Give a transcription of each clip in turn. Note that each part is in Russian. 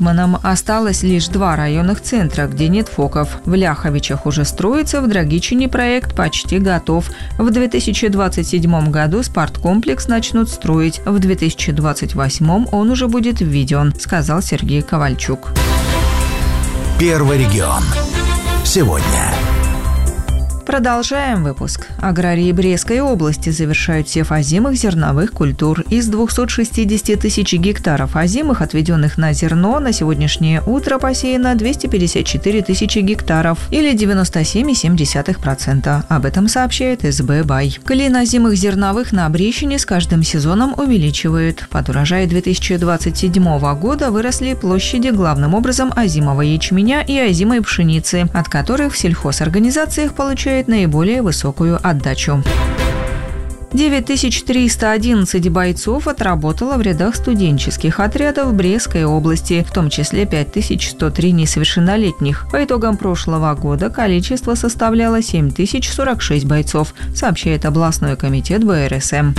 флагманом. Осталось лишь 2 районных центра, где нет ФОКов. В Ляховичах уже строится, в Драгичине проект почти готов. В 2027 году спорткомплекс начнут строить. В 2028 он уже будет введен, сказал Сергей Ковальчук. Первый регион. Сегодня. Продолжаем выпуск. Аграрии Брестской области завершают сев озимых зерновых культур. Из 260 тысяч гектаров озимых, отведенных на зерно, на сегодняшнее утро посеяно 254 тысячи гектаров, или 97,7%. Об этом сообщает СБ «Бай». Клин озимых зерновых на Брещине с каждым сезоном увеличивают. Под урожай 2027 года выросли площади главным образом озимого ячменя и озимой пшеницы, от которых в сельхозорганизациях получают наиболее высокую отдачу. 9311 бойцов отработало в рядах студенческих отрядов Брестской области, в том числе 5103 несовершеннолетних. По итогам прошлого года количество составляло 7046 бойцов, сообщает областной комитет БРСМ.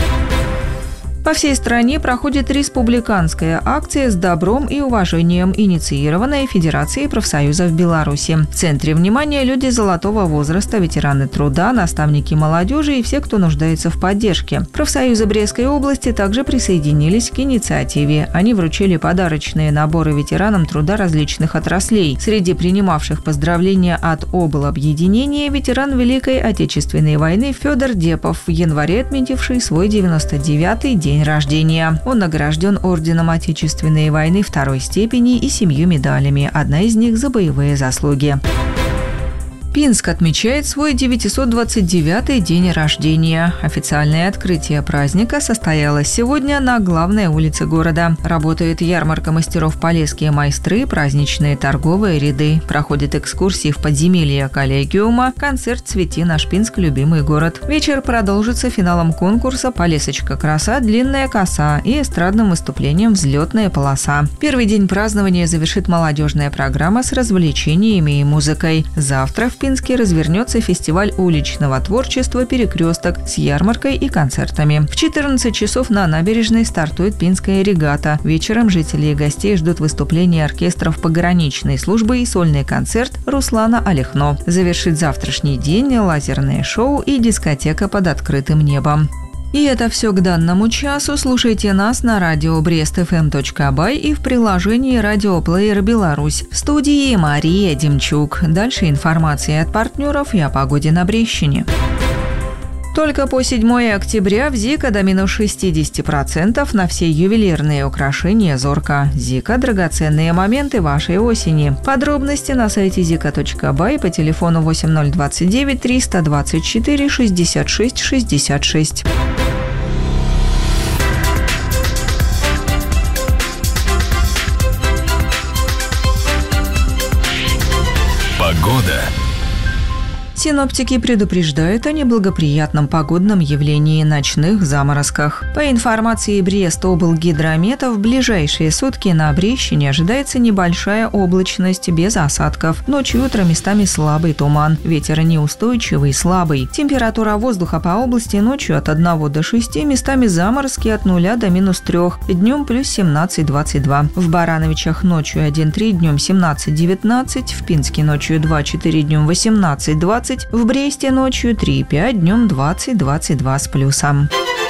По всей стране проходит республиканская акция «С добром и уважением», инициированная Федерацией профсоюзов Беларуси. В центре внимания люди золотого возраста, ветераны труда, наставники молодежи и все, кто нуждается в поддержке. Профсоюзы Брестской области также присоединились к инициативе. Они вручили подарочные наборы ветеранам труда различных отраслей. Среди принимавших поздравления от облобъединения ветеран Великой Отечественной войны Федор Депов, в январе отметивший свой 99-й день рождения. Он награжден орденом Отечественной войны 2-й степени и 7 медалями, одна из них за боевые заслуги. Пинск отмечает свой 929-й день рождения. Официальное открытие праздника состоялось сегодня на главной улице города. Работает ярмарка мастеров «Полесские майстры», праздничные торговые ряды. Проходят экскурсии в подземелье коллегиума, концерт «Цвети наш Пинск, любимый город». Вечер продолжится финалом конкурса «Полесочка краса, длинная коса» и эстрадным выступлением «Взлетная полоса». Первый день празднования завершит молодежная программа с развлечениями и музыкой. Завтра в Пинске развернется фестиваль уличного творчества «Перекресток» с ярмаркой и концертами. В 14 часов на набережной стартует Пинская регата. Вечером жителей и гостей ждут выступления оркестров пограничной службы и сольный концерт Руслана Олехно. Завершит завтрашний день лазерное шоу и дискотека под открытым небом. И это все к данному часу. Слушайте нас на радио brestfm.by и в приложении «Радиоплеер Беларусь». В студии Мария Демчук. Дальше информация от партнеров и о погоде на Брещине. Только по 7 октября в ЗИКа до минус 60% на все ювелирные украшения «Зорка». ЗИКа – драгоценные моменты вашей осени. Подробности на сайте zika.by по телефону 8029 324 66 66. Погода. Синоптики предупреждают о неблагоприятном погодном явлении ночных заморозках. По информации Брестоблгидромета, в ближайшие сутки на Брещине ожидается небольшая облачность без осадков. Ночью и утром местами слабый туман. Ветер неустойчивый, слабый. Температура воздуха по области ночью от 1 до 6, местами заморозки от 0 до минус 3, днем плюс 17-22. В Барановичах ночью 1-3, днем 17-19, в Пинске ночью 2-4, днем 18-20, в Бресте ночью 3,5, днем 20-22 с плюсом.